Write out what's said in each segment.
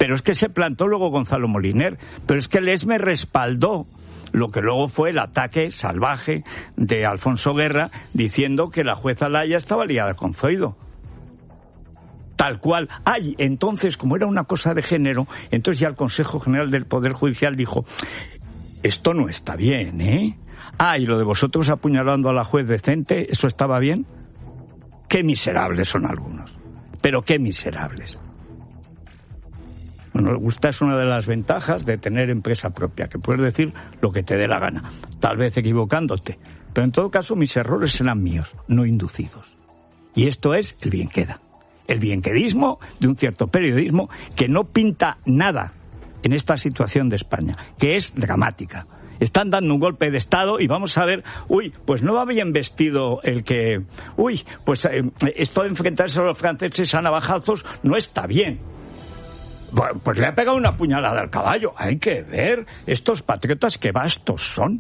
Pero es que se plantó luego Gonzalo Moliner, pero es que el ESME respaldó lo que luego fue el ataque salvaje de Alfonso Guerra diciendo que la jueza Laya estaba liada con Zoido. Tal cual. Entonces, como era una cosa de género, entonces ya el Consejo General del Poder Judicial dijo, esto no está bien, ¿eh? Y lo de vosotros apuñalando a la juez decente, ¿eso estaba bien? Qué miserables son algunos. Pero qué miserables. Bueno, esta es una de las ventajas de tener empresa propia, que puedes decir lo que te dé la gana, tal vez equivocándote. Pero en todo caso, mis errores serán míos, no inducidos. Y esto es el bienqueda. El bienquedismo de un cierto periodismo que no pinta nada en esta situación de España, que es dramática. Están dando un golpe de Estado y vamos a ver, pues no va bien vestido el que... pues esto de enfrentarse a los franceses a navajazos no está bien. Bueno, pues le ha pegado una puñalada al caballo. Hay que ver estos patriotas qué bastos son.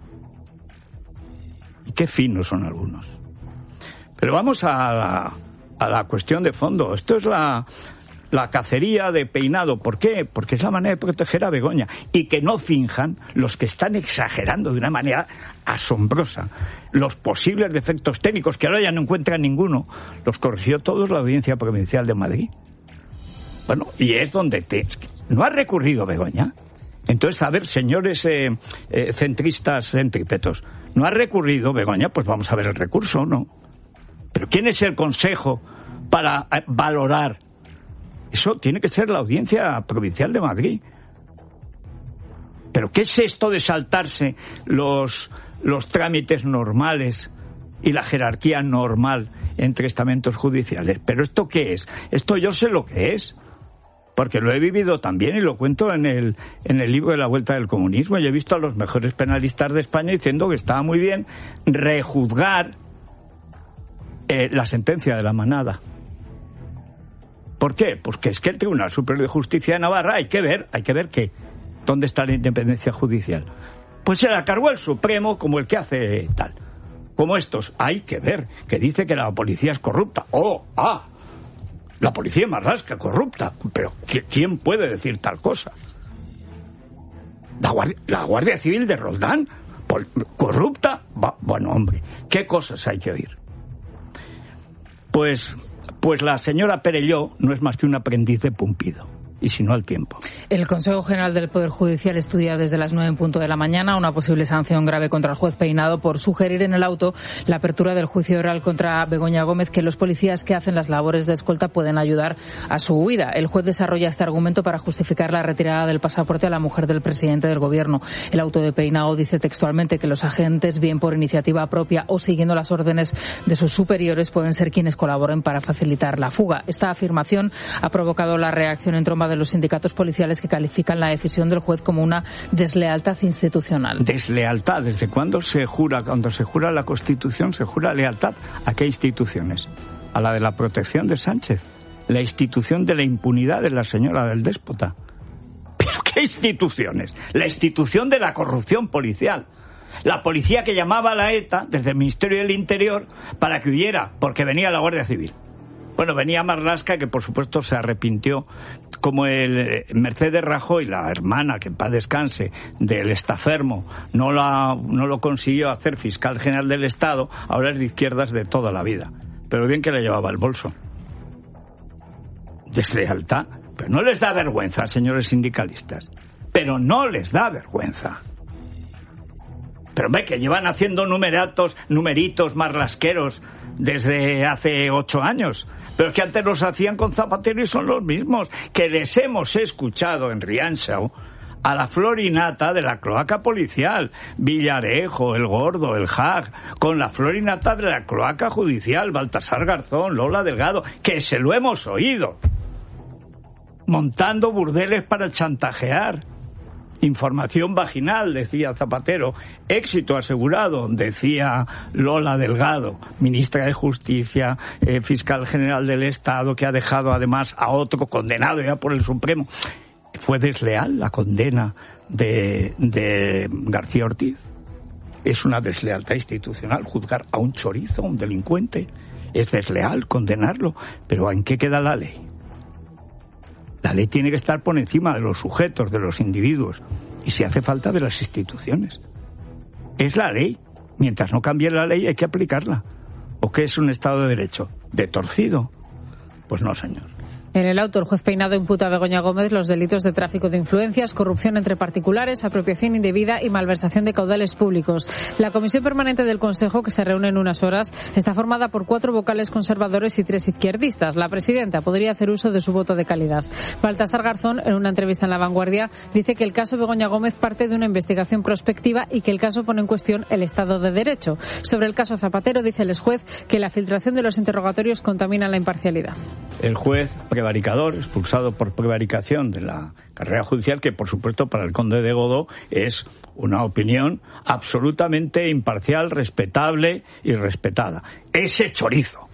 Y qué finos son algunos. Pero vamos a la cuestión de fondo. Esto es la cacería de Peinado. ¿Por qué? Porque es la manera de proteger a Begoña. Y que no finjan los que están exagerando de una manera asombrosa los posibles defectos técnicos, que ahora ya no encuentran ninguno. Los corrigió todos la Audiencia Provincial de Madrid. Bueno, y es donde no ha recurrido Begoña. Entonces, a ver, señores centristas centrípetos, ¿no ha recurrido Begoña? Pues vamos a ver el recurso, ¿no? Pero ¿quién es el Consejo para valorar? Eso tiene que ser la Audiencia Provincial de Madrid. ¿Pero qué es esto de saltarse los trámites normales y la jerarquía normal entre estamentos judiciales? ¿Pero esto qué es? Esto yo sé lo que es, porque lo he vivido también y lo cuento en el libro de La Vuelta del Comunismo, y he visto a los mejores penalistas de España diciendo que estaba muy bien rejuzgar la sentencia de la manada. ¿Por qué? Porque es que el Tribunal Superior de Justicia de Navarra hay que ver que ¿dónde está la independencia judicial? Pues se la cargó el Supremo como el que hace tal. Como estos, hay que ver, que dice que la policía es corrupta. La policía de Marlaska corrupta. Pero ¿quién puede decir tal cosa? La Guardia Civil de Roldán corrupta. Bueno, hombre, ¿qué cosas hay que oír? Pues la señora Perelló no es más que un aprendiz de Pumpido, y si no al tiempo. El Consejo General del Poder Judicial estudia desde las 9:00 a.m. una posible sanción grave contra el juez Peinado por sugerir en el auto la apertura del juicio oral contra Begoña Gómez, que los policías que hacen las labores de escolta pueden ayudar a su huida. El juez desarrolla este argumento para justificar la retirada del pasaporte a la mujer del presidente del Gobierno. El auto de Peinado dice textualmente que los agentes, bien por iniciativa propia o siguiendo las órdenes de sus superiores, pueden ser quienes colaboren para facilitar la fuga. Esta afirmación ha provocado la reacción en tromba de los sindicatos policiales, que califican la decisión del juez como una deslealtad institucional. ¿Deslealtad? ¿Desde cuándo se jura? Cuando se jura la Constitución, se jura lealtad. ¿A qué instituciones? A la de la protección de Sánchez. La institución de la impunidad de la señora del déspota. ¿Pero qué instituciones? La institución de la corrupción policial. La policía que llamaba a la ETA desde el Ministerio del Interior para que huyera, porque venía la Guardia Civil. Bueno, venía Marlaska, que por supuesto se arrepintió, como el Mercedes Rajoy, la hermana, que en paz descanse, del estafermo, no lo consiguió hacer fiscal general del Estado, ahora es de izquierdas de toda la vida. Pero bien que le llevaba el bolso. Deslealtad. Pero no les da vergüenza, señores sindicalistas. Pero no les da vergüenza. Pero ve que llevan haciendo numeritos marlasqueros desde hace 8 años. Pero es que antes los hacían con Zapatero y son los mismos. Que les hemos escuchado en Rianxau a la florinata de la cloaca policial, Villarejo, El Gordo, El Jag, con la florinata de la cloaca judicial, Baltasar Garzón, Lola Delgado, que se lo hemos oído. Montando burdeles para chantajear. Información vaginal, decía Zapatero. Éxito asegurado, decía Lola Delgado, ministra de Justicia, fiscal general del Estado, que ha dejado además a otro condenado ya por el Supremo. ¿Fue desleal la condena de García Ortiz? Es una deslealtad institucional juzgar a un chorizo, a un delincuente. Es desleal condenarlo, pero ¿en qué queda la ley? La ley tiene que estar por encima de los sujetos, de los individuos, y si hace falta de las instituciones. Es la ley. Mientras no cambie la ley hay que aplicarla. ¿O qué es un Estado de Derecho? ¿De torcido? Pues no, señor. En el auto, el juez Peinado imputa a Begoña Gómez los delitos de tráfico de influencias, corrupción entre particulares, apropiación indebida y malversación de caudales públicos. La Comisión Permanente del Consejo, que se reúne en unas horas, está formada por 4 vocales conservadores y 3 izquierdistas. La presidenta podría hacer uso de su voto de calidad. Baltasar Garzón, en una entrevista en La Vanguardia, dice que el caso Begoña Gómez parte de una investigación prospectiva y que el caso pone en cuestión el Estado de Derecho. Sobre el caso Zapatero, dice el exjuez que la filtración de los interrogatorios contamina la imparcialidad. El juez prevaricador, expulsado por prevaricación de la carrera judicial, que por supuesto para el conde de Godó es una opinión absolutamente imparcial, respetable y respetada. Ese chorizo.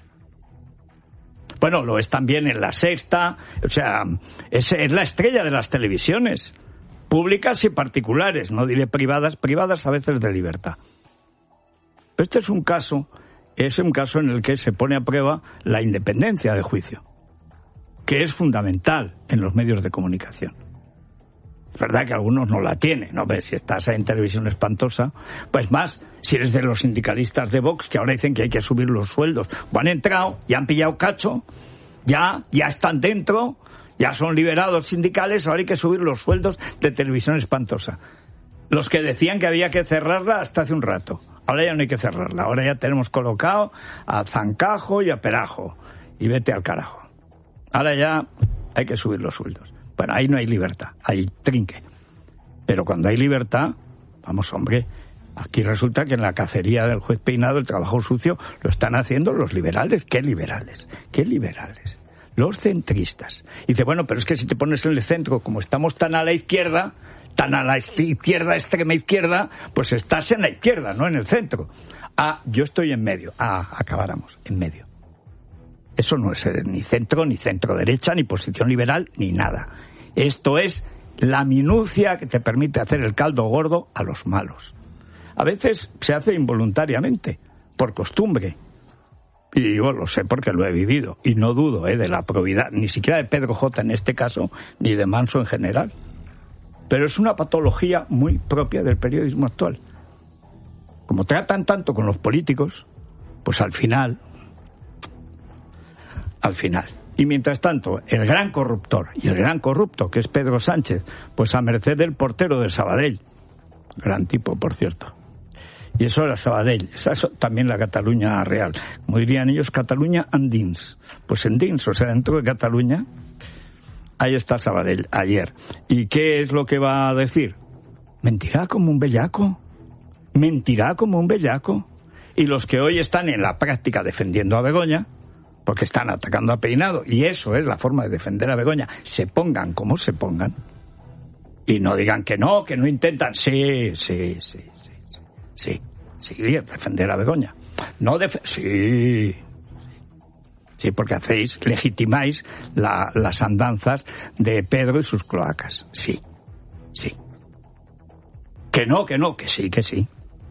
Bueno, lo es también en La Sexta, o sea, es la estrella de las televisiones, públicas y particulares, no diré privadas a veces de libertad. Pero este es un caso en el que se pone a prueba la independencia de juicio, que es fundamental en los medios de comunicación. Es verdad que algunos no la tienen, ¿no? ¿Ves? Si estás en Televisión Espantosa, pues más, si eres de los sindicalistas de Vox, que ahora dicen que hay que subir los sueldos, o han entrado, ya han pillado cacho, ya están dentro, ya son liberados sindicales, ahora hay que subir los sueldos de Televisión Espantosa. Los que decían que había que cerrarla hasta hace un rato. Ahora ya no hay que cerrarla, ahora ya tenemos colocado a Zancajo y a Perajo, y vete al carajo. Ahora ya hay que subir los sueldos. Bueno, ahí no hay libertad, hay trinque. Pero cuando hay libertad, vamos, hombre, aquí resulta que en la cacería del juez Peinado el trabajo sucio lo están haciendo los liberales. ¿Qué liberales? ¿Qué liberales? Los centristas. Y dice, bueno, pero es que si te pones en el centro, como estamos tan a la izquierda, extrema izquierda, pues estás en la izquierda, no en el centro. Ah, yo estoy en medio. Ah, acabáramos, en medio. Eso no es ni centro derecha, ni posición liberal, ni nada. Esto es la minucia que te permite hacer el caldo gordo a los malos. A veces se hace involuntariamente, por costumbre. Y yo lo sé porque lo he vivido. Y no dudo de la probidad, ni siquiera de Pedro J. en este caso, ni de Manso en general. Pero es una patología muy propia del periodismo actual. Como tratan tanto con los políticos, pues al final. Y mientras tanto, el gran corruptor y el gran corrupto, que es Pedro Sánchez, pues a merced del portero de Sabadell. Gran tipo, por cierto. Y eso era Sabadell. Esa es también la Cataluña real. Como dirían ellos, Cataluña and dins. Pues en dins, o sea, dentro de Cataluña, ahí está Sabadell, ayer. ¿Y qué es lo que va a decir? Mentirá como un bellaco. Y los que hoy están en la práctica defendiendo a Begoña, porque están atacando a Peinado, y eso es la forma de defender a Begoña, se pongan como se pongan, y no digan que no intentan. Sí, defender a Begoña. Sí, porque legitimáis las andanzas de Pedro y sus cloacas. Sí. Que no, que sí.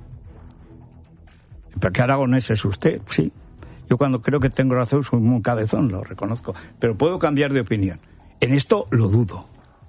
¿Pero qué aragonés es usted? Sí. Yo cuando creo que tengo razón soy un cabezón, lo reconozco. Pero puedo cambiar de opinión. En esto lo dudo.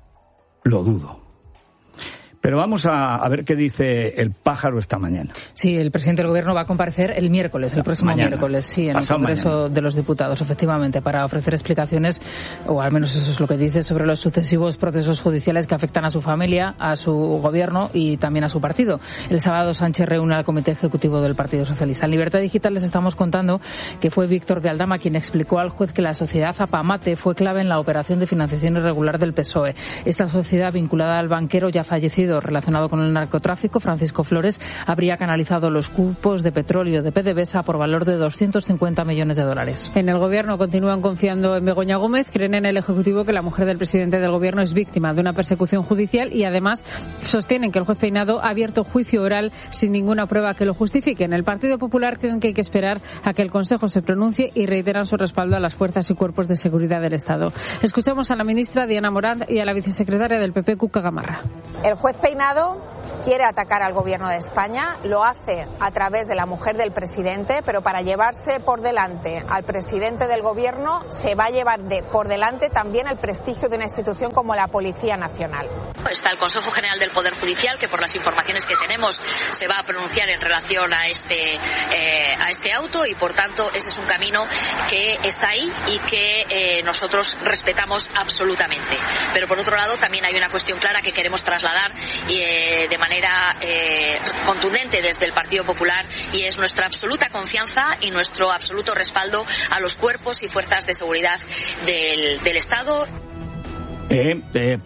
Pero vamos a ver qué dice el pájaro esta mañana. Sí, el presidente del Gobierno va a comparecer el próximo miércoles, sí, en el Congreso de los Diputados, efectivamente, para ofrecer explicaciones, o al menos eso es lo que dice, sobre los sucesivos procesos judiciales que afectan a su familia, a su Gobierno y también a su partido. El sábado Sánchez reúne al Comité Ejecutivo del Partido Socialista. En Libertad Digital les estamos contando que fue Víctor de Aldama quien explicó al juez que la sociedad Zapamate fue clave en la operación de financiación irregular del PSOE. Esta sociedad, vinculada al banquero ya fallecido relacionado con el narcotráfico, Francisco Flores, habría canalizado los cupos de petróleo de PDVSA por valor de 250 millones de dólares. En el Gobierno continúan confiando en Begoña Gómez, creen en el Ejecutivo que la mujer del presidente del Gobierno es víctima de una persecución judicial y además sostienen que el juez Peinado ha abierto juicio oral sin ninguna prueba que lo justifique. En el Partido Popular creen que hay que esperar a que el Consejo se pronuncie y reiteran su respaldo a las fuerzas y cuerpos de seguridad del Estado. Escuchamos a la ministra Diana Morant y a la vicesecretaria del PP, Cuca Gamarra. El juez Peinado quiere atacar al gobierno de España, lo hace a través de la mujer del presidente, pero para llevarse por delante al presidente del gobierno se va a llevar por delante también el prestigio de una institución como la Policía Nacional. Está el Consejo General del Poder Judicial, que por las informaciones que tenemos se va a pronunciar en relación a este auto, y por tanto ese es un camino que está ahí y que nosotros respetamos absolutamente. Pero por otro lado también hay una cuestión clara que queremos trasladar de manera contundente desde el Partido Popular, y es nuestra absoluta confianza y nuestro absoluto respaldo a los cuerpos y fuerzas de seguridad del Estado. Pero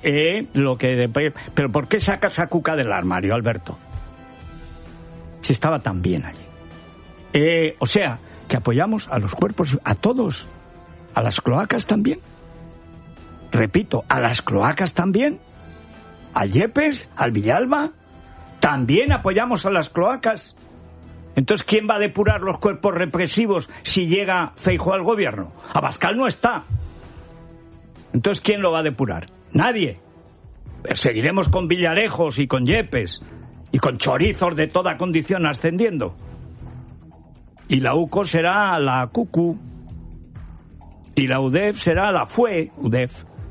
¿por qué sacas a Cuca del armario, Alberto? Si estaba tan bien allí. O sea, que apoyamos a los cuerpos, a todos, a las cloacas también. Repito, a las cloacas también, al Yepes, al Villalba, también apoyamos a las cloacas. Entonces, ¿quién va a depurar los cuerpos represivos si llega Feijóo al gobierno? Abascal no está. Entonces, ¿quién lo va a depurar? Nadie. Seguiremos con Villarejos y con Yepes y con chorizos de toda condición ascendiendo. Y la UCO será la CUCU. Y la UDEF será la UDEF.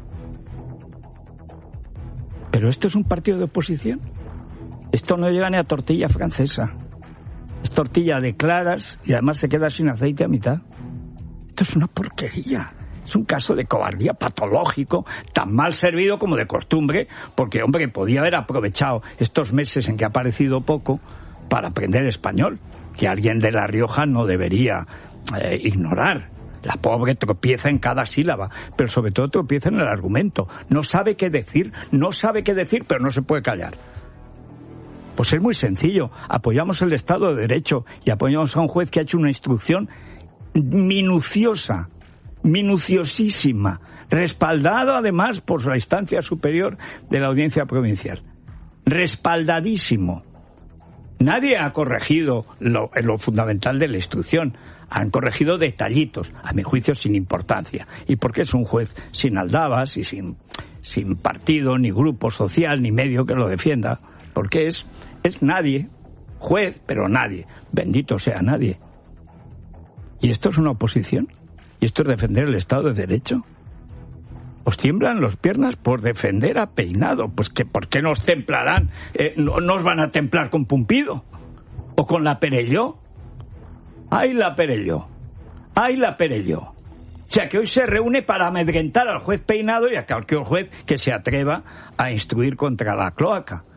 Pero esto es un partido de oposición. Esto no llega ni a tortilla francesa. Es tortilla de claras y además se queda sin aceite a mitad. Esto es una porquería. Es un caso de cobardía patológico, tan mal servido como de costumbre, porque, hombre, podía haber aprovechado estos meses en que ha aparecido poco para aprender español, que alguien de La Rioja no debería ignorar. La pobre tropieza en cada sílaba, pero sobre todo tropieza en el argumento. No sabe qué decir, pero no se puede callar. Pues es muy sencillo. Apoyamos el Estado de Derecho y apoyamos a un juez que ha hecho una instrucción minuciosa, minuciosísima, respaldado además por la instancia superior de la Audiencia Provincial. Respaldadísimo. Nadie ha corregido lo fundamental de la instrucción. Han corregido detallitos, a mi juicio sin importancia. Y porque es un juez sin aldabas y sin partido, ni grupo social, ni medio que lo defienda. Porque es nadie. Juez, pero nadie. Bendito sea nadie. ¿Y esto es una oposición? ¿Y esto es defender el Estado de Derecho? ¿Os tiemblan las piernas por defender a Peinado? Pues que ¿por qué nos templarán? ¿No os van a templar con Pumpido? ¿O con la Perelló? ¡Ay, la Perelló! ¡Ay, la Perelló! O sea, que hoy se reúne para amedrentar al juez Peinado y a cualquier juez que se atreva a instruir contra la cloaca.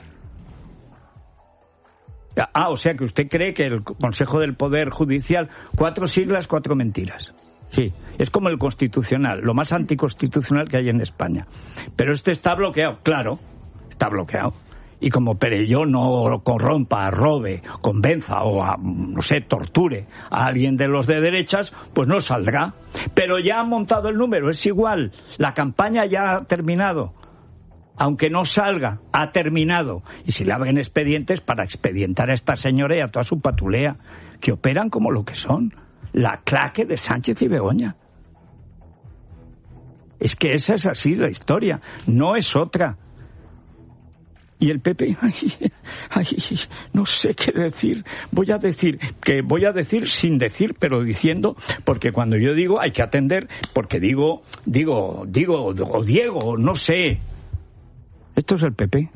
O sea, que usted cree que el Consejo del Poder Judicial, 4 siglas, 4 mentiras. Sí, es como el Constitucional, lo más anticonstitucional que hay en España. Pero este está bloqueado, claro, está bloqueado. Y como Perelló no corrompa, robe, convenza o, torture a alguien de los de derechas, pues no saldrá. Pero ya han montado el número, es igual. La campaña ya ha terminado. Aunque no salga, ha terminado. Y si le abren expedientes para expedientar a esta señora y a toda su patulea, que operan como lo que son, la claque de Sánchez y Begoña. Es que esa es así la historia, no es otra. Y el PP, no sé qué decir. Voy a decir sin decir, pero diciendo, porque cuando yo digo hay que atender, porque digo, o Diego, no sé. Esto es el PP.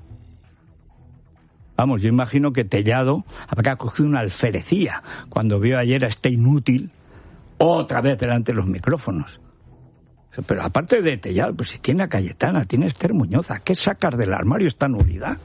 Vamos, yo imagino que Tellado habrá cogido una alferecía cuando vio ayer a este inútil otra vez delante de los micrófonos. Pero aparte de Tellado, pues si tiene a Cayetana, tiene a Esther Muñoz, ¿a qué sacar del armario esta nulidad?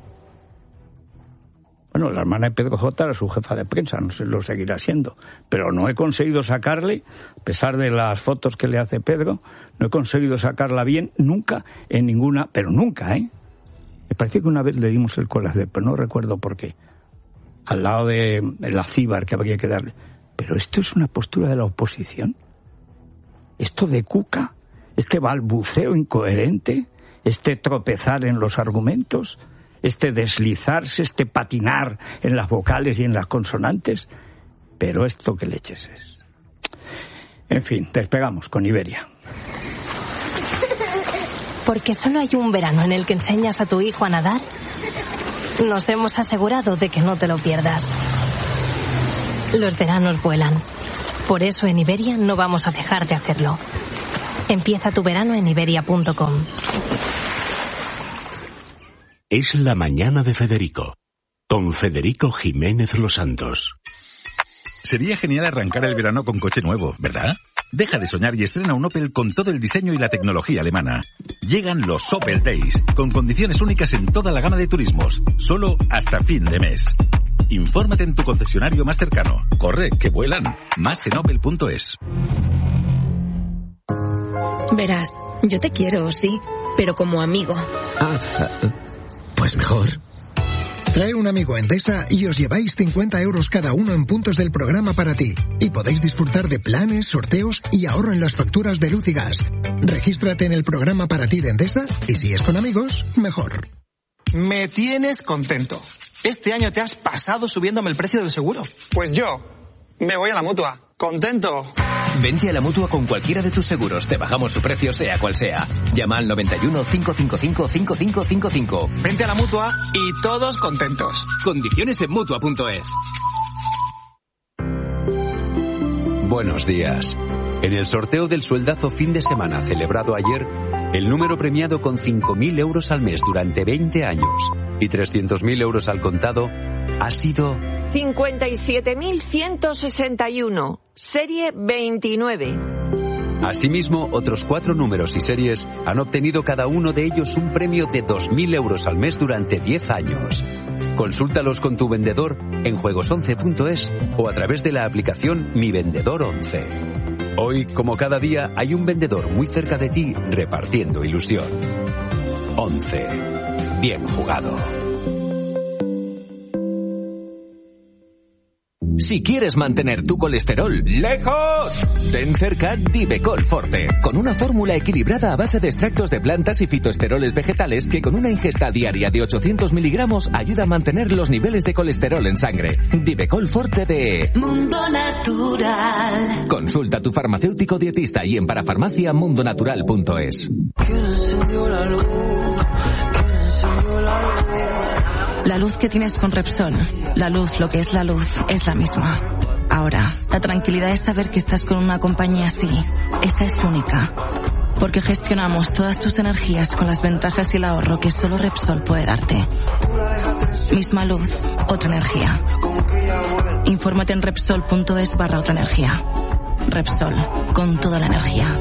Bueno, la hermana de Pedro J era su jefa de prensa, no sé, lo seguirá siendo. Pero no he conseguido sacarle, a pesar de las fotos que le hace Pedro, no he conseguido sacarla bien nunca en ninguna, pero nunca, Me parece que una vez le dimos el corazón, pero no recuerdo por qué. Al lado de la Cíbar que habría que darle. Pero esto es una postura de la oposición. Esto de Cuca, este balbuceo incoherente, este tropezar en los argumentos, este deslizarse, este patinar en las vocales y en las consonantes. Pero esto qué leches es. En fin, despegamos con Iberia. Porque solo hay un verano en el que enseñas a tu hijo a nadar nos hemos asegurado de que no te lo pierdas. Los veranos vuelan. Por eso en Iberia no vamos a dejar de hacerlo. Empieza tu verano en iberia.com. Es la mañana de Federico, con Federico Jiménez Los Santos. Sería genial arrancar el verano con coche nuevo, ¿verdad? Deja de soñar y estrena un Opel con todo el diseño y la tecnología alemana. Llegan los Opel Days, con condiciones únicas en toda la gama de turismos, solo hasta fin de mes. Infórmate en tu concesionario más cercano. Corre, que vuelan. Más en opel.es. Verás, yo te quiero, sí, pero como amigo. Pues mejor. Trae un amigo a Endesa y os lleváis 50 euros cada uno en puntos del programa para ti. Y podéis disfrutar de planes, sorteos y ahorro en las facturas de luz y gas. Regístrate en el programa para ti de Endesa y si es con amigos, mejor. Me tienes contento. Este año te has pasado subiéndome el precio del seguro. Pues yo me voy a la Mutua. ¡Contento! Vente a la Mutua con cualquiera de tus seguros. Te bajamos su precio sea cual sea. Llama al 91 555 5555. Vente a la Mutua y todos contentos. Condiciones en Mutua.es. Buenos días. En el sorteo del sueldazo fin de semana celebrado ayer, el número premiado con 5.000 euros al mes durante 20 años y 300.000 euros al contado ha sido 57.161, serie 29. Asimismo, otros 4 números y series han obtenido cada uno de ellos un premio de 2.000 euros al mes durante 10 años. Consúltalos con tu vendedor en juegos11.es o a través de la aplicación Mi Vendedor 11. Hoy, como cada día, hay un vendedor muy cerca de ti repartiendo ilusión. 11. Bien jugado. Si quieres mantener tu colesterol lejos, ten cerca Divecol Forte, con una fórmula equilibrada a base de extractos de plantas y fitoesteroles vegetales que con una ingesta diaria de 800 miligramos ayuda a mantener los niveles de colesterol en sangre. Divecol Forte de Mundo Natural. Consulta a tu farmacéutico dietista y en parafarmacia mundonatural.es. La luz que tienes con Repsol, la luz, lo que es la luz, es la misma. Ahora, la tranquilidad es saber que estás con una compañía así. Esa es única. Porque gestionamos todas tus energías con las ventajas y el ahorro que solo Repsol puede darte. Misma luz, otra energía. Infórmate en Repsol.es/otra energía. Repsol, con toda la energía.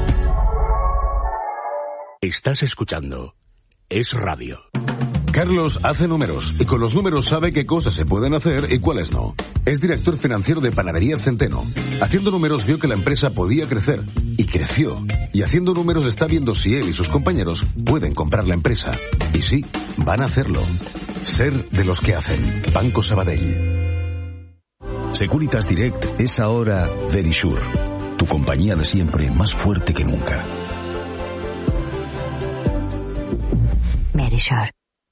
Estás escuchando Es Radio. Carlos hace números y con los números sabe qué cosas se pueden hacer y cuáles no. Es director financiero de Panaderías Centeno. Haciendo números vio que la empresa podía crecer y creció. Y haciendo números está viendo si él y sus compañeros pueden comprar la empresa. Y sí, van a hacerlo. Ser de los que hacen. Banco Sabadell. Securitas Direct es ahora Verisure. Tu compañía de siempre más fuerte que nunca. Verisure.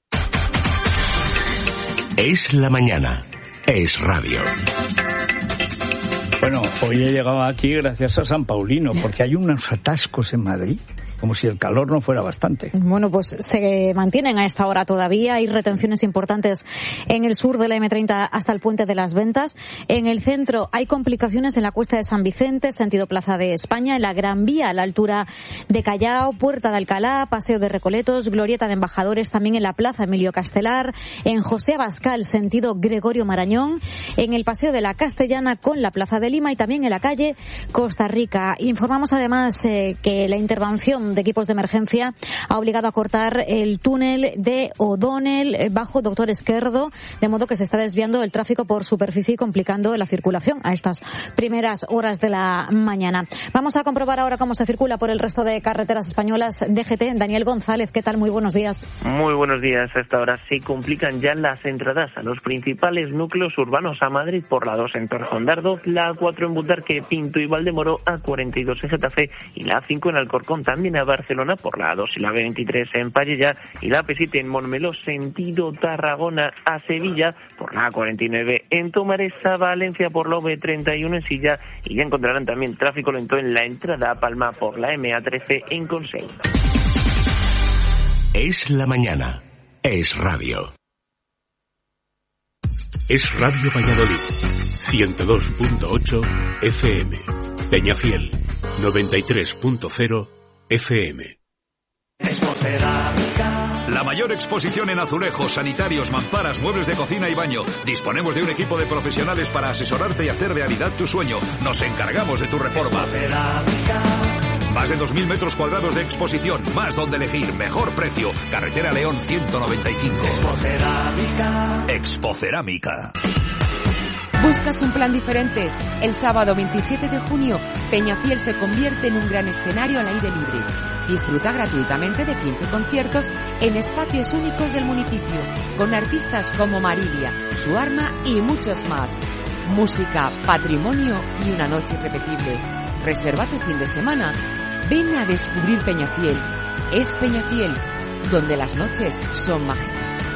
Es la mañana. Es Radio. Bueno, hoy he llegado aquí gracias a San Paulino, porque hay unos atascos en Madrid, como si el calor no fuera bastante. Bueno, pues se mantienen a esta hora todavía. Hay retenciones importantes en el sur de la M30 hasta el Puente de las Ventas. En el centro hay complicaciones en la Cuesta de San Vicente, sentido Plaza de España, en la Gran Vía a la altura de Callao, Puerta de Alcalá, Paseo de Recoletos, Glorieta de Embajadores, también en la Plaza Emilio Castelar, en José Abascal, sentido Gregorio Marañón, en el Paseo de la Castellana con la Plaza de Lima y también en la calle Costa Rica. Informamos además que la intervención de equipos de emergencia ha obligado a cortar el túnel de O'Donnell bajo Doctor Esquerdo, de modo que se está desviando el tráfico por superficie y complicando la circulación a estas primeras horas de la mañana. Vamos a comprobar ahora cómo se circula por el resto de carreteras españolas. DGT, Daniel González, ¿qué tal? Muy buenos días. Muy buenos días. A esta hora se complican ya las entradas a los principales núcleos urbanos a Madrid por la 2 en Torrejondardo, la A4 en Butarque, Pinto y Valdemoro, A42 en Getafe y la A5 en Alcorcón, también a Barcelona por la A2 y la B23 en Pallejà y la AP7 en Montmeló, sentido Tarragona a Sevilla por la A49 en Tomaresa, Valencia por la V31 en Silla y ya encontrarán también tráfico lento en la entrada a Palma por la MA13 en Consell. Es la mañana. Es Radio. Es Radio Valladolid, 102.8 FM. Peñafiel, 93.0 FM. La mayor exposición en azulejos, sanitarios, mamparas, muebles de cocina y baño. Disponemos de un equipo de profesionales para asesorarte y hacer realidad tu sueño. Nos encargamos de tu reforma. Más de 2.000 metros cuadrados de exposición, más donde elegir, mejor precio. Carretera León 195. Expocerámica. ¿Buscas un plan diferente? El sábado 27 de junio, Peñafiel se convierte en un gran escenario al aire libre. Disfruta gratuitamente de 15 conciertos en espacios únicos del municipio, con artistas como Marilia, Su Arma y muchos más. Música, patrimonio y una noche irrepetible. Reserva tu fin de semana. Ven a descubrir Peñafiel. Es Peñafiel, donde las noches son mágicas.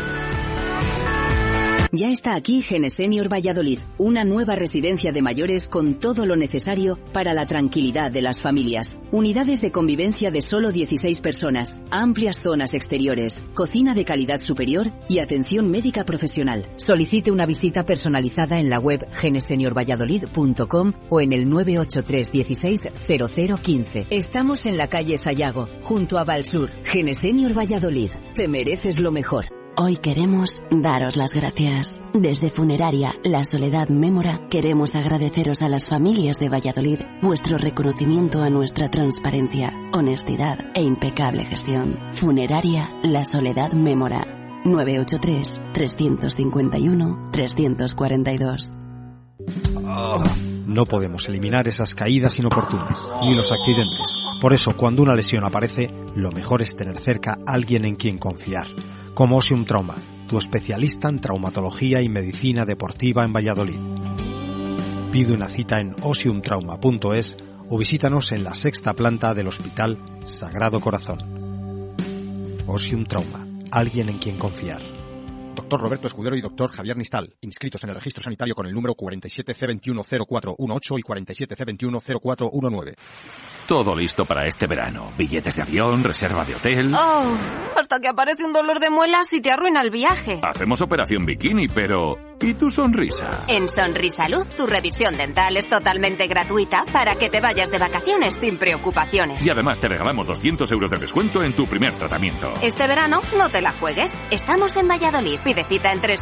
Ya está aquí Genesenior Valladolid, una nueva residencia de mayores con todo lo necesario para la tranquilidad de las familias. Unidades de convivencia de solo 16 personas, amplias zonas exteriores, cocina de calidad superior y atención médica profesional. Solicite una visita personalizada en la web geneseniorvalladolid.com o en el 983 16 0015. Estamos en la calle Sayago, junto a Valsur. Genesenior Valladolid, te mereces lo mejor. Hoy queremos daros las gracias. Desde Funeraria La Soledad Mémora queremos agradeceros a las familias de Valladolid vuestro reconocimiento a nuestra transparencia, honestidad e impecable gestión. Funeraria La Soledad Mémora. 983 351 342. No podemos eliminar esas caídas inoportunas, ni los accidentes. Por eso, cuando una lesión aparece, lo mejor es tener cerca a alguien en quien confiar. Como Osium Trauma, tu especialista en traumatología y medicina deportiva en Valladolid. Pide una cita en osiumtrauma.es o visítanos en la 6ª planta del Hospital Sagrado Corazón. Osium Trauma, alguien en quien confiar. Doctor Roberto Escudero y Doctor Javier Nistal, inscritos en el registro sanitario con el número 47C210418 y 47C210419. Todo listo para este verano. Billetes de avión, reserva de hotel... Oh, hasta que aparece un dolor de muelas y te arruina el viaje. Hacemos operación bikini, pero... ¿y tu sonrisa? En Sonrisalud, tu revisión dental es totalmente gratuita para que te vayas de vacaciones sin preocupaciones. Y además te regalamos 200 euros de descuento en tu primer tratamiento. Este verano, no te la juegues. Estamos en Valladolid. Pide cita en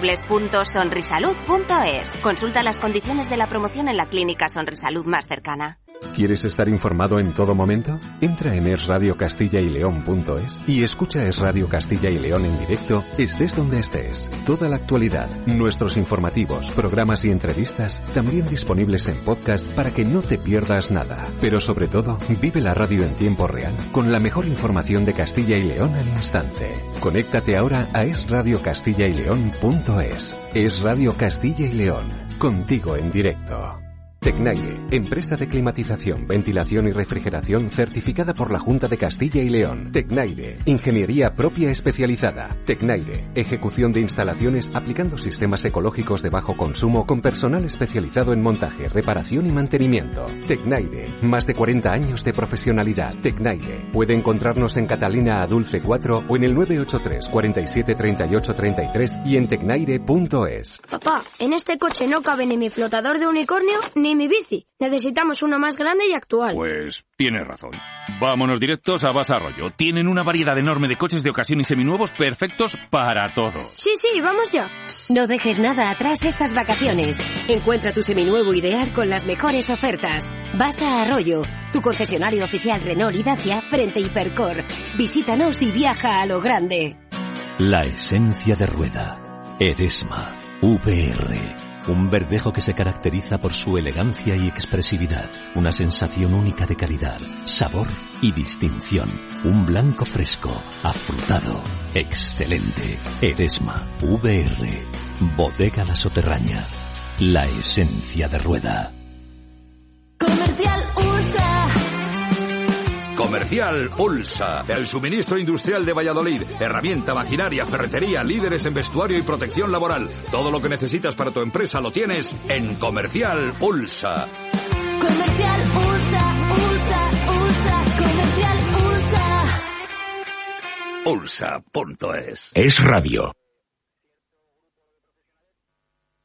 www.sonrisalud.es. Consulta las condiciones de la promoción en la clínica Sonrisalud más cercana. ¿Quieres estar informado en todo momento? Entra en esradiocastilla-y-león.es y escucha Es Radio Castilla y León en directo, estés donde estés. Toda la actualidad, nuestros informativos, programas y entrevistas, también disponibles en podcast para que no te pierdas nada. Pero sobre todo, vive la radio en tiempo real, con la mejor información de Castilla y León al instante. Conéctate ahora a esradiocastilla-y-león.es. Es Radio Castilla y León, contigo en directo. Tecnaire, empresa de climatización, ventilación y refrigeración certificada por la Junta de Castilla y León. Tecnaire, ingeniería propia especializada. Tecnaire, ejecución de instalaciones aplicando sistemas ecológicos de bajo consumo con personal especializado en montaje, reparación y mantenimiento. Tecnaire, más de 40 años de profesionalidad. Tecnaire, puede encontrarnos en Catalina Adulce 4 o en el 983 47 38 33 y en tecnaire.es. Papá, en este coche no cabe ni mi flotador de unicornio ni mi bici. Necesitamos uno más grande y actual. Pues tienes razón. Vámonos directos a Basa Arroyo. Tienen una variedad enorme de coches de ocasión y seminuevos perfectos para todo. Sí, vamos ya. No dejes nada atrás estas vacaciones. Encuentra tu seminuevo ideal con las mejores ofertas. Basa Arroyo, tu concesionario oficial Renault y Dacia frente a Hipercor. Visítanos y viaja a lo grande. La esencia de rueda. Eresma. VR. Un verdejo que se caracteriza por su elegancia y expresividad. Una sensación única de calidad, sabor y distinción. Un blanco fresco, afrutado, excelente. Eresma, VR, Bodega La Soterraña. La esencia de rueda. Comercial Ursa. Comercial Ulsa, el suministro industrial de Valladolid. Herramienta, maquinaria, ferretería, líderes en vestuario y protección laboral. Todo lo que necesitas para tu empresa lo tienes en Comercial Ulsa. Comercial Ursa, Comercial Ursa. Ulsa.es. Es Radio.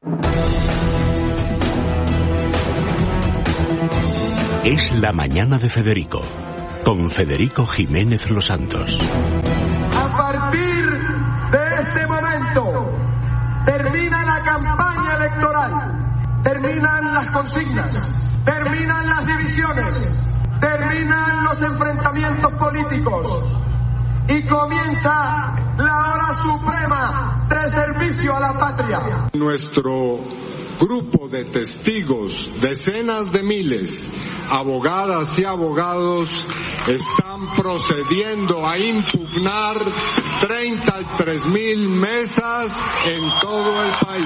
Es La Mañana de Federico, con Federico Jiménez Los Santos. A partir de este momento, termina la campaña electoral, terminan las consignas, terminan las divisiones, terminan los enfrentamientos políticos y comienza la hora suprema de servicio a la patria. Nuestro grupo de testigos, decenas de miles, abogadas y abogados, están procediendo a impugnar 33.000 mesas en todo el país.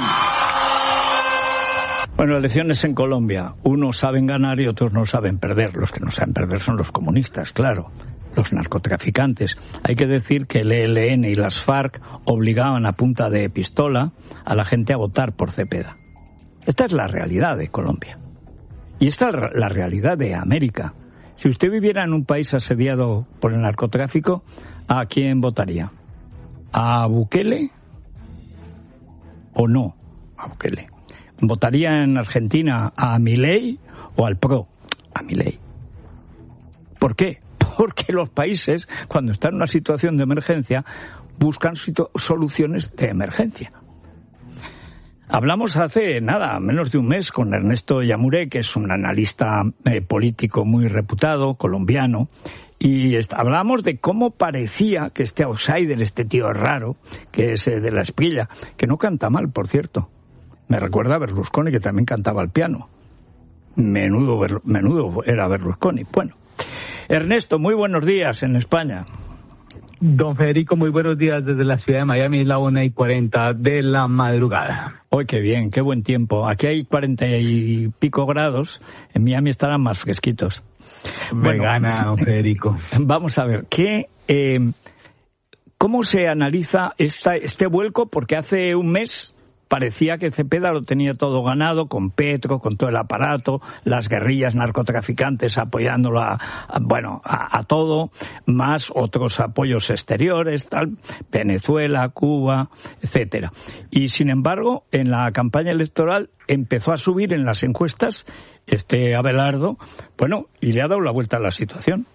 Bueno, elecciones en Colombia. Unos saben ganar y otros no saben perder. Los que no saben perder son los comunistas, claro. Los narcotraficantes. Hay que decir que el ELN y las FARC obligaban a punta de pistola a la gente a votar por Cepeda. Esta es la realidad de Colombia. Y esta es la realidad de América. Si usted viviera en un país asediado por el narcotráfico, ¿a quién votaría? ¿A Bukele o no a Bukele? ¿Votaría en Argentina a Milei o al PRO? A Milei. ¿Por qué? Porque los países, cuando están en una situación de emergencia, buscan soluciones de emergencia. Hablamos hace menos de un mes, con Ernesto Yamure, que es un analista político muy reputado, colombiano, y hablamos de cómo parecía que este outsider, este tío raro, que es de la Espriella, que no canta mal, por cierto. Me recuerda a Berlusconi, que también cantaba al piano. Menudo era Berlusconi. Bueno, Ernesto, muy buenos días en España. Don Federico, muy buenos días desde la ciudad de Miami, es la 1:40 de la madrugada. ¡Uy, qué bien, qué buen tiempo! Aquí hay 40 y pico grados, en Miami estarán más fresquitos. Me gana, don Federico. Vamos a ver, ¿cómo se analiza este vuelco? Porque hace un mes parecía que Cepeda lo tenía todo ganado, con Petro, con todo el aparato, las guerrillas narcotraficantes apoyándolo a todo, más otros apoyos exteriores, tal, Venezuela, Cuba, etcétera. Y sin embargo, en la campaña electoral empezó a subir en las encuestas Abelardo, y le ha dado la vuelta a la situación.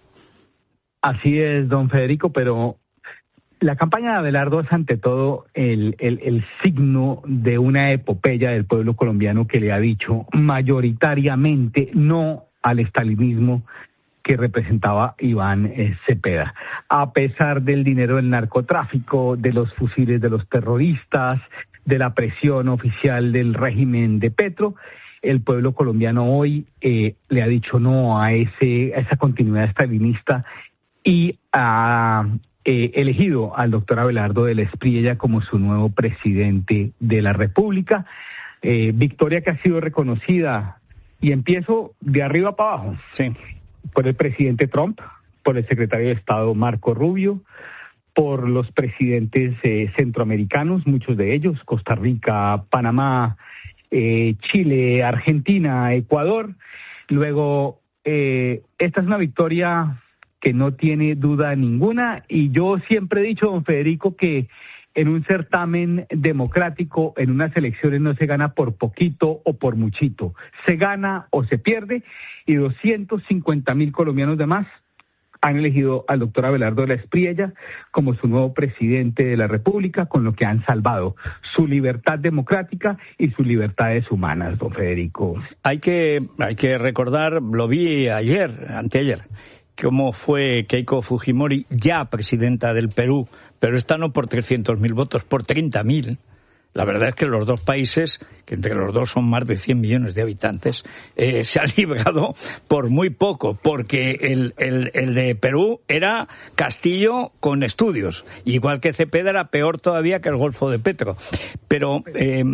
Así es, don Federico, pero la campaña de Abelardo es ante todo el signo de una epopeya del pueblo colombiano que le ha dicho mayoritariamente no al estalinismo que representaba Iván Cepeda. A pesar del dinero del narcotráfico, de los fusiles de los terroristas, de la presión oficial del régimen de Petro, el pueblo colombiano hoy le ha dicho no a esa continuidad estalinista y ha elegido al doctor Abelardo de la Espriella como su nuevo presidente de la República. Victoria que ha sido reconocida, y empiezo de arriba para abajo, sí, por el presidente Trump, por el secretario de Estado Marco Rubio, por los presidentes centroamericanos, muchos de ellos, Costa Rica, Panamá, Chile, Argentina, Ecuador. Luego, esta es una victoria que no tiene duda ninguna, y yo siempre he dicho, don Federico, que en un certamen democrático, en unas elecciones no se gana por poquito o por muchito, se gana o se pierde, y 250.000 colombianos de más han elegido al doctor Abelardo de la Espriella como su nuevo presidente de la República, con lo que han salvado su libertad democrática y sus libertades humanas, don Federico. Hay que recordar, lo vi anteayer, cómo fue Keiko Fujimori, ya presidenta del Perú, pero esta no por 300.000 votos, por 30.000. La verdad es que los dos países, que entre los dos son más de 100 millones de habitantes, se han librado por muy poco, porque el de Perú era Castillo con estudios, igual que Cepeda era peor todavía que el Golfo de Petro. Pero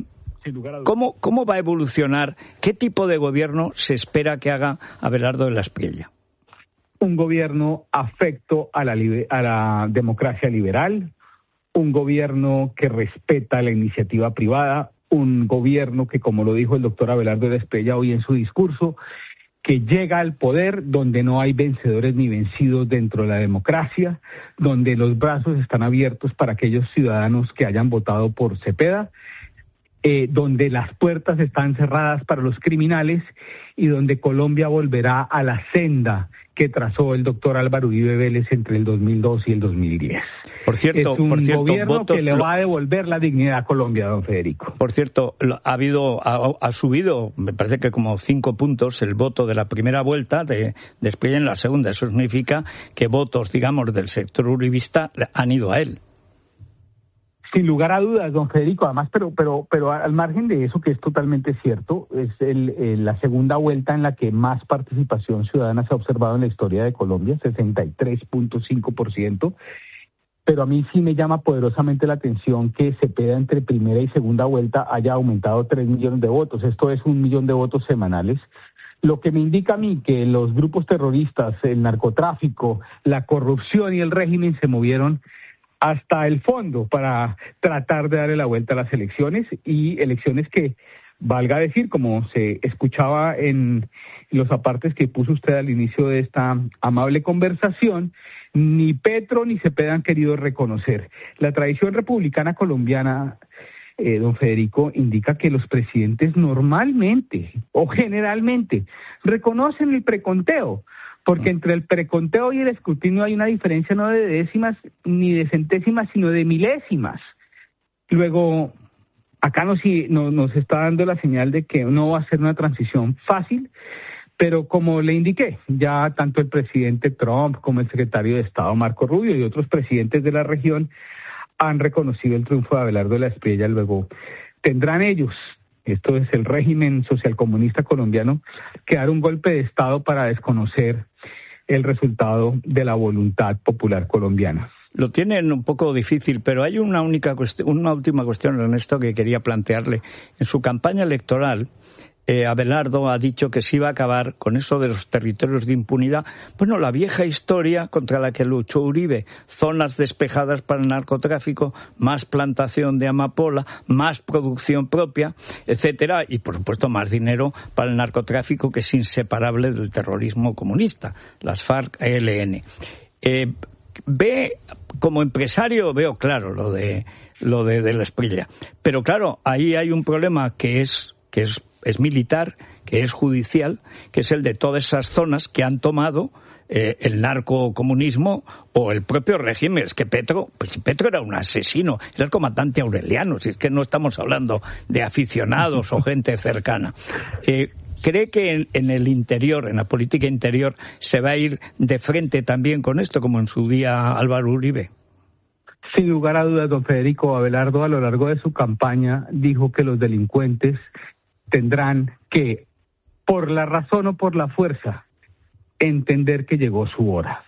¿cómo va a evolucionar? ¿Qué tipo de gobierno se espera que haga Abelardo de la Espriella? Un gobierno afecto a la democracia liberal, un gobierno que respeta la iniciativa privada, un gobierno que, como lo dijo el doctor Abelardo de la Espriella hoy en su discurso, que llega al poder donde no hay vencedores ni vencidos dentro de la democracia, donde los brazos están abiertos para aquellos ciudadanos que hayan votado por Cepeda. donde las puertas están cerradas para los criminales y donde Colombia volverá a la senda que trazó el doctor Álvaro Uribe Vélez entre el 2002 y el 2010. Por cierto, es un gobierno que le va a devolver la dignidad a Colombia, don Federico. Por cierto, ha subido, me parece que como 5 puntos el voto de la primera vuelta de Espriella en la segunda. Eso significa que votos, digamos, del sector uribista han ido a él. Sin lugar a dudas, don Federico, además, pero al margen de eso, que es totalmente cierto, es la segunda vuelta en la que más participación ciudadana se ha observado en la historia de Colombia, 63.5%, pero a mí sí me llama poderosamente la atención que Cepeda entre primera y segunda vuelta haya aumentado 3 millones de votos, esto es 1 millón de votos semanales, lo que me indica a mí que los grupos terroristas, el narcotráfico, la corrupción y el régimen se movieron hasta el fondo para tratar de darle la vuelta a las elecciones, y elecciones que, valga decir, como se escuchaba en los apartes que puso usted al inicio de esta amable conversación, ni Petro ni Cepeda han querido reconocer. La tradición republicana colombiana, don Federico, indica que los presidentes normalmente o generalmente reconocen el preconteo, porque entre el preconteo y el escrutinio hay una diferencia no de décimas ni de centésimas, sino de milésimas. Luego, acá nos está dando la señal de que no va a ser una transición fácil, pero como le indiqué, ya tanto el presidente Trump como el secretario de Estado Marco Rubio y otros presidentes de la región han reconocido el triunfo de Abelardo de la Espriella. Luego tendrán ellos, esto es el régimen socialcomunista colombiano, que dar un golpe de Estado para desconocer el resultado de la voluntad popular colombiana. Lo tienen un poco difícil, pero hay una última cuestión, Ernesto, que quería plantearle. En su campaña electoral, Abelardo ha dicho que se iba a acabar con eso de los territorios de impunidad. Bueno, la vieja historia contra la que luchó Uribe, zonas despejadas para el narcotráfico, más plantación de amapola, más producción propia, etcétera, y por supuesto más dinero para el narcotráfico, que es inseparable del terrorismo comunista, las FARC-ELN. Como empresario veo claro lo de la Espriella, pero claro, ahí hay un problema que es militar, que es judicial, que es el de todas esas zonas que han tomado el narcocomunismo o el propio régimen. Es que Petro era un asesino, era el comandante Aureliano, si es que no estamos hablando de aficionados o gente cercana. ¿Cree que en el interior, en la política interior, se va a ir de frente también con esto, como en su día Álvaro Uribe? Sin lugar a dudas, don Federico, Abelardo a lo largo de su campaña dijo que los delincuentes tendrán que, por la razón o por la fuerza, entender que llegó su hora.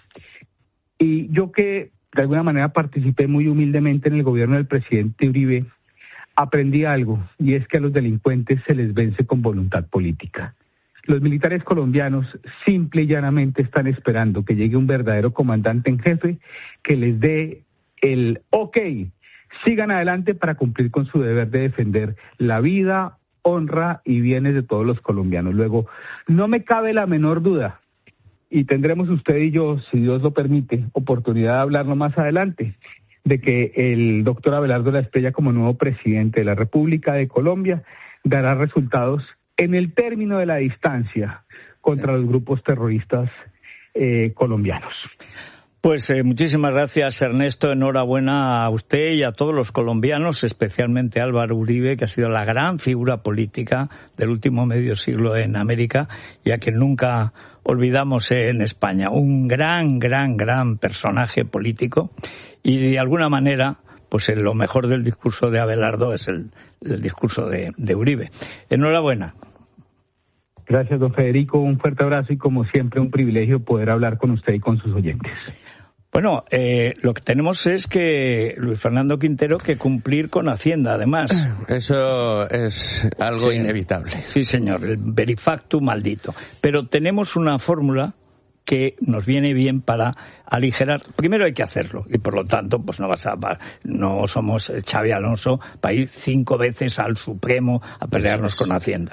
Y yo, que de alguna manera participé muy humildemente en el gobierno del presidente Uribe, aprendí algo, y es que a los delincuentes se les vence con voluntad política. Los militares colombianos simple y llanamente están esperando que llegue un verdadero comandante en jefe que les dé el ok, sigan adelante para cumplir con su deber de defender la vida, honra y bienes de todos los colombianos. Luego, no me cabe la menor duda, y tendremos usted y yo, si Dios lo permite, oportunidad de hablarlo más adelante, de que el doctor Abelardo de la Espriella, como nuevo presidente de la República de Colombia, dará resultados en el término de la distancia contra los grupos terroristas colombianos. Pues muchísimas gracias, Ernesto. Enhorabuena a usted y a todos los colombianos, especialmente a Álvaro Uribe, que ha sido la gran figura política del último medio siglo en América y a quien nunca olvidamos en España. Un gran personaje político, y de alguna manera, pues lo mejor del discurso de Abelardo es el discurso de Uribe. Enhorabuena. Gracias, don Federico. Un fuerte abrazo y, como siempre, un privilegio poder hablar con usted y con sus oyentes. Bueno, lo que tenemos es que Luis Fernando Quintero que cumplir con Hacienda, además. Eso es algo inevitable. Sí, señor, el verifactum maldito. Pero tenemos una fórmula que nos viene bien para aligerar. Primero hay que hacerlo, y por lo tanto pues no somos Xavi Alonso para ir 5 veces al Supremo a pelearnos con Hacienda.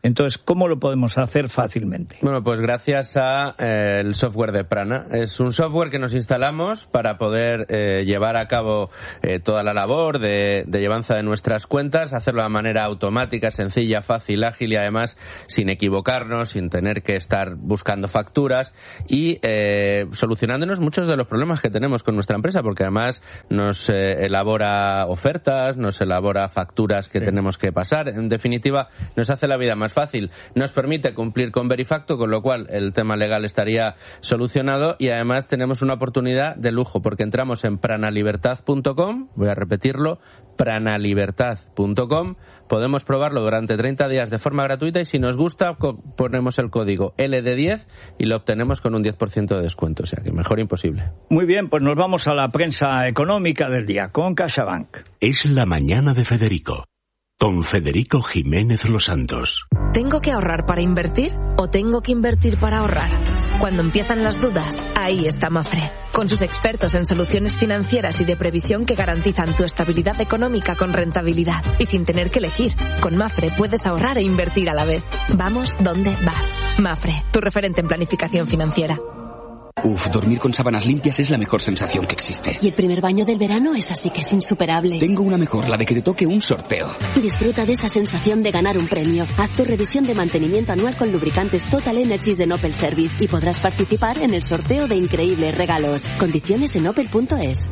Entonces, ¿cómo lo podemos hacer fácilmente? Bueno, pues gracias a el software de Prana. Es un software que nos instalamos para poder llevar a cabo toda la labor de llevanza de nuestras cuentas, hacerlo de manera automática, sencilla, fácil, ágil y además sin equivocarnos, sin tener que estar buscando facturas y solucionándonos muchos de los problemas que tenemos con nuestra empresa, porque además nos elabora ofertas, nos elabora facturas que tenemos que pasar. En definitiva, nos hace la vida más fácil. Nos permite cumplir con Verifacto, con lo cual el tema legal estaría solucionado y además tenemos una oportunidad de lujo porque entramos en pranalibertad.com, voy a repetirlo, pranalibertad.com, podemos probarlo durante 30 días de forma gratuita y si nos gusta ponemos el código LD10 y lo obtenemos con un 10% de descuento, o sea que mejor imposible. Muy bien, pues nos vamos a la prensa económica del día con CaixaBank. Es la mañana de Federico, con Federico Jiménez Los Santos. ¿Tengo que ahorrar para invertir o tengo que invertir para ahorrar? Cuando empiezan las dudas, ahí está Mafre, con sus expertos en soluciones financieras y de previsión que garantizan tu estabilidad económica con rentabilidad y sin tener que elegir. Con Mafre puedes ahorrar e invertir a la vez. Vamos donde vas. Mafre, tu referente en planificación financiera. Uf, dormir con sábanas limpias es la mejor sensación que existe. Y el primer baño del verano es así que es insuperable. Tengo una mejor, la de que te toque un sorteo. Disfruta de esa sensación de ganar un premio. Haz tu revisión de mantenimiento anual con lubricantes Total Energies de Opel Service y podrás participar en el sorteo de increíbles regalos. Condiciones en opel.es.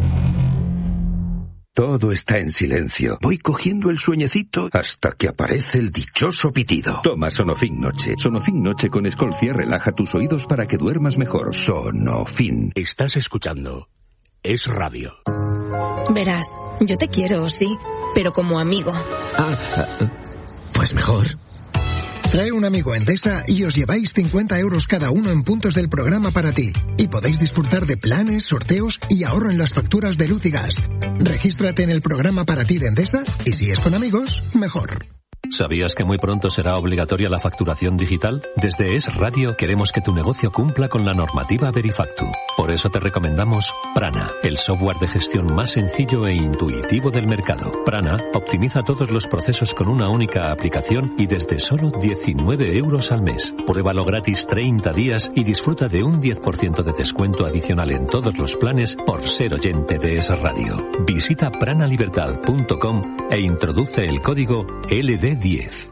Todo está en silencio. Voy cogiendo el sueñecito hasta que aparece el dichoso pitido. Toma Sonofin Noche. Sonofin Noche con Escolcia relaja tus oídos para que duermas mejor. Sonofin. Estás escuchando Es Radio. Verás, yo te quiero, sí, pero como amigo. Pues mejor. Trae un amigo a Endesa y os lleváis 50 euros cada uno en puntos del programa para ti. Y podéis disfrutar de planes, sorteos y ahorro en las facturas de luz y gas. Regístrate en el programa para ti de Endesa y si es con amigos, mejor. ¿Sabías que muy pronto será obligatoria la facturación digital? Desde Es Radio queremos que tu negocio cumpla con la normativa Verifactu. Por eso te recomendamos Prana, el software de gestión más sencillo e intuitivo del mercado. Prana optimiza todos los procesos con una única aplicación y desde solo 19 euros al mes. Pruébalo gratis 30 días y disfruta de un 10% de descuento adicional en todos los planes por ser oyente de Es Radio. Visita pranalibertad.com e introduce el código LD10.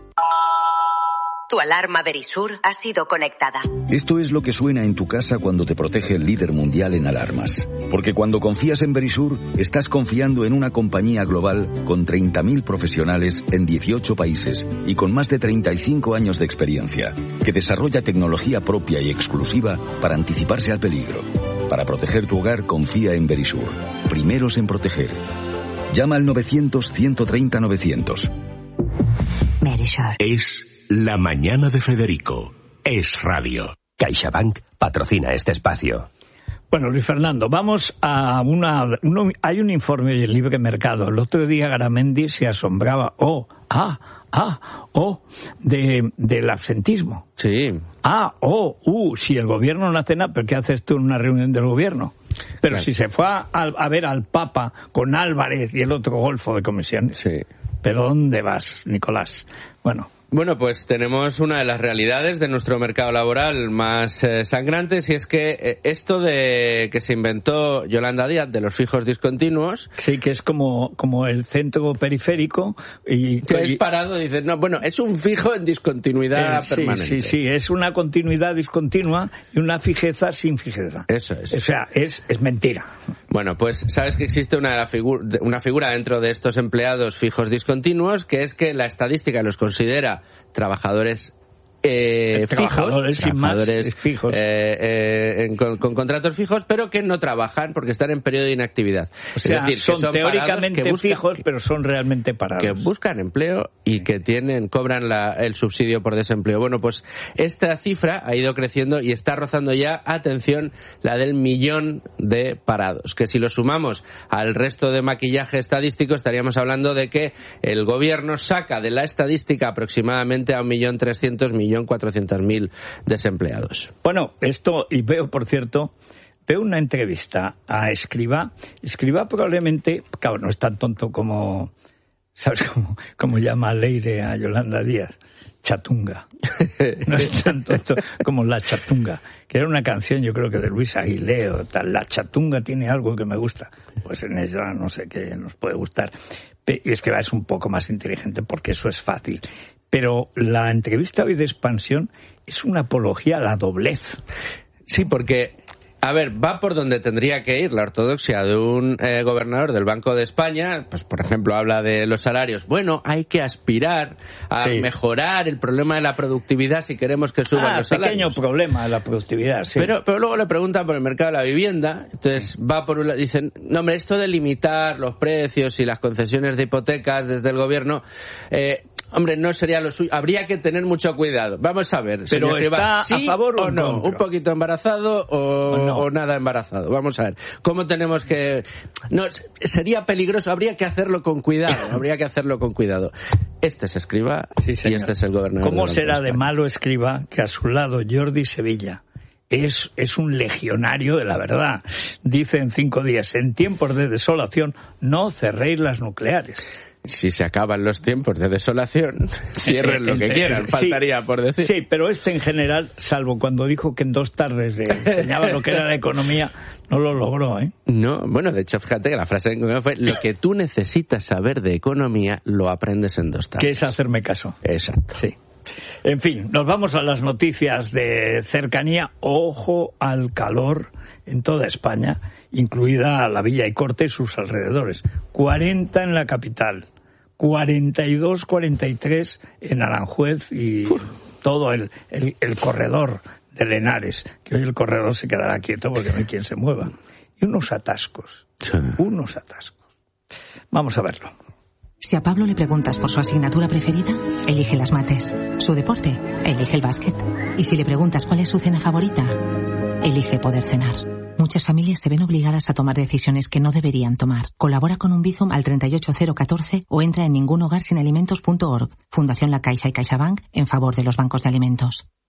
Tu alarma Verisur ha sido conectada. Esto es lo que suena en tu casa cuando te protege el líder mundial en alarmas. Porque cuando confías en Verisur, estás confiando en una compañía global con 30.000 profesionales en 18 países y con más de 35 años de experiencia, que desarrolla tecnología propia y exclusiva para anticiparse al peligro. Para proteger tu hogar, confía en Verisur. Primeros en proteger. Llama al 900-130-900. Verisur. Es la mañana de Federico. Es Radio. CaixaBank patrocina este espacio. Bueno, Luis Fernando, vamos a hay un informe del Libre Mercado. El otro día Garamendi se asombraba. Del absentismo. Sí. Si el gobierno no hace nada, ¿pero qué haces tú en una reunión del gobierno? Pero claro. Si se fue a ver al Papa con Álvarez y el otro golfo de comisiones. Sí. ¿Pero dónde vas, Nicolás? Bueno, pues tenemos una de las realidades de nuestro mercado laboral más sangrantes y es que esto de que se inventó Yolanda Díaz de los fijos discontinuos... Sí, que es como el centro periférico y... Que es parado, dices, no, bueno, es un fijo en discontinuidad permanente. Sí, es una continuidad discontinua y una fijeza sin fijeza. Eso es. O sea, es mentira. Bueno, pues sabes que existe una figura dentro de estos empleados fijos discontinuos que es que la estadística los considera trabajadores fijos con contratos fijos, pero que no trabajan porque están en periodo de inactividad. O sea, es decir, son teóricamente fijos, pero son realmente parados. Que buscan empleo y que cobran el subsidio por desempleo. Bueno, pues esta cifra ha ido creciendo y está rozando ya, atención, la del 1.000.000 de parados. Que si lo sumamos al resto de maquillaje estadístico, estaríamos hablando de que el gobierno saca de la estadística aproximadamente a 1.300.000, 1.400.000 desempleados. Bueno, y veo, por cierto, una entrevista a Escrivá. Escrivá probablemente, claro, no es tan tonto como, ¿sabes cómo llama Leire a Yolanda Díaz? Chatunga. No es tan tonto como La Chatunga, que era una canción, yo creo que de Luis Aguileo, tal. La Chatunga tiene algo que me gusta. Pues en ella no sé qué nos puede gustar. Y es que es un poco más inteligente porque eso es fácil. Pero la entrevista hoy de Expansión es una apología a la doblez. Sí, porque, a ver, va por donde tendría que ir la ortodoxia de un gobernador del Banco de España. Pues, por ejemplo, habla de los salarios. Bueno, hay que aspirar a mejorar el problema de la productividad si queremos que suban los salarios. Pequeño problema de la productividad, sí. Pero luego le preguntan por el mercado de la vivienda. Entonces va por un lado, dicen, no, hombre, esto de limitar los precios y las concesiones de hipotecas desde el gobierno... hombre, no sería lo suyo. Habría que tener mucho cuidado. Vamos a ver. Pero está ¿sí a favor o no? contra? ¿Un poquito embarazado o nada embarazado? Vamos a ver. ¿Cómo tenemos que...? No, sería peligroso. Habría que hacerlo con cuidado. Este es Escrivá y este es el gobernador. ¿Cómo será de malo Escrivá que a su lado Jordi Sevilla es un legionario de la verdad? Dice en 5 días, en tiempos de desolación, no cerréis las nucleares. Si se acaban los tiempos de desolación, cierren lo que quieran, faltaría por decir. Sí, pero en general, salvo cuando dijo que en 2 tardes le enseñaba lo que era la economía, no lo logró, ¿eh? No, bueno, de hecho, fíjate que la frase fue, lo que tú necesitas saber de economía, lo aprendes en 2 tardes. Que es hacerme caso. Exacto. Sí. En fin, nos vamos a las noticias de cercanía. Ojo al calor en toda España, incluida la Villa y Corte y sus alrededores. 40 en la capital, 42, 43 en Aranjuez y todo el corredor de Lenares, que hoy el corredor se quedará quieto porque no hay quien se mueva. Y unos atascos. Vamos a verlo. Si a Pablo le preguntas por su asignatura preferida, elige las mates. Su deporte, elige el básquet. Y si le preguntas cuál es su cena favorita, elige poder cenar. Muchas familias se ven obligadas a tomar decisiones que no deberían tomar. Colabora con un Bizum al 38014 o entra en ningunhogarsinalimentos.org. Fundación La Caixa y CaixaBank en favor de los bancos de alimentos.